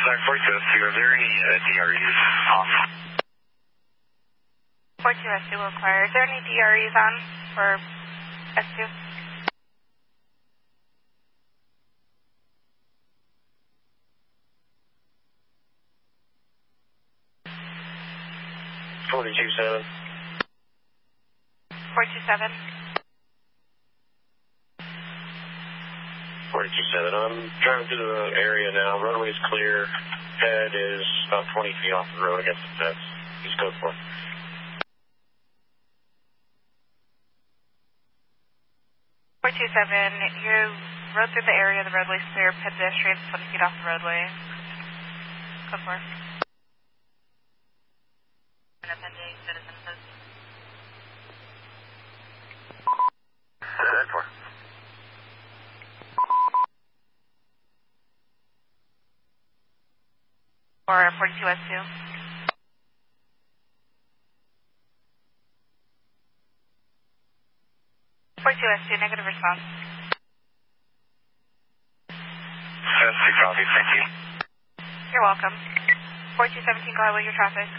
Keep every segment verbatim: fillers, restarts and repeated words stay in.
Sorry, forty-two S two, are there any uh, D R Es on? forty-two S two will acquire. Is there any D R Es on for S two? forty-two seven. forty-two seven. forty-two seven. I'm driving through the area now. Runway is clear. Head is about twenty feet off the road against the fence. East Coast four. forty-two seven, you rode through the area, the roadway's clear, pedestrians twenty feet off the roadway. Code four. Pending citizen says. Code four. Or forty-two S two. forty-two S two, negative response. S two copy, thank you. You're welcome. forty-two seventeen, go ahead with your traffic.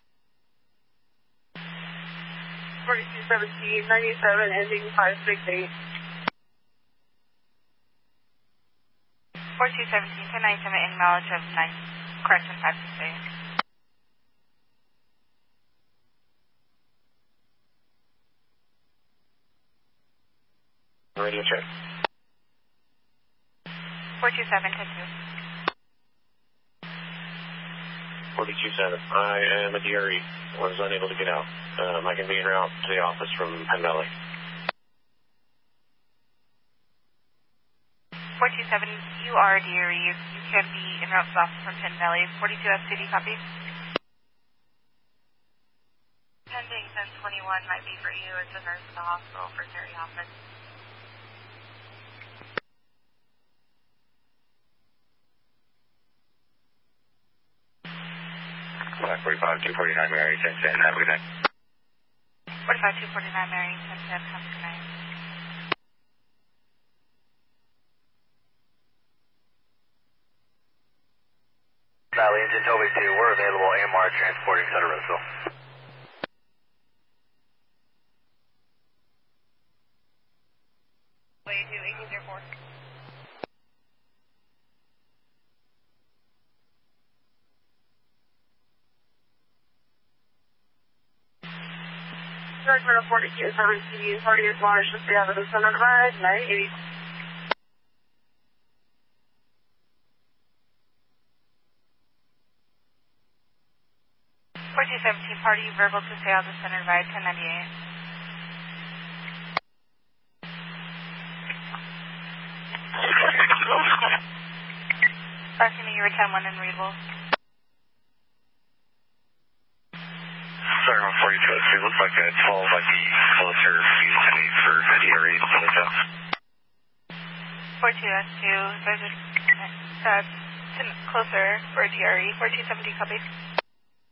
forty-two seventeen, ninety-seven, ending five six eight. forty-two seventeen, ten ninety-seven, in mileage of nine, correction five six eight. Radio check. forty-two seven, ten two. forty-two seven. I am a D R E. I was unable to get out. Um, I can be en route to the office from Penn Valley. forty-two seven, you are a D R E. You, you can be en route to the office from Penn Valley. forty-two S two D, copy. Pending ten twenty-one might be for you. It's a nurse at the hospital for Terry Hoffman. five forty-five, two forty-nine, Mary, ten ten, have a good night. forty-five two forty-nine, Mary, ten ten, have a good night. Valley Engine Toby two, we're available A M R transporting to Roseville. Way to eighteen zero four. George Riddle forty-two seventeen, forty-eight Water, just the other center ride, nine eighty. forty-two seventeen, party verbal to stay on the center ride, ten ninety-eight. Talking to you were ten one in Readable. Sorry, one forty-two S two. Looks like a twelve might be closer to me for a D R E. forty-two S two, there's a uh, closer for a D R E. forty-two seventy, copy.